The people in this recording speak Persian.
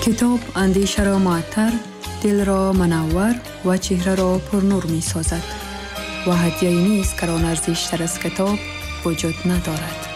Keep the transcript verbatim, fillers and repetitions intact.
کتاب اندیشه را معطر، دل را منور و چهره را پرنور می سازد و هدیه‌ای نیست که آن ارزش‌تر از کتاب وجود ندارد.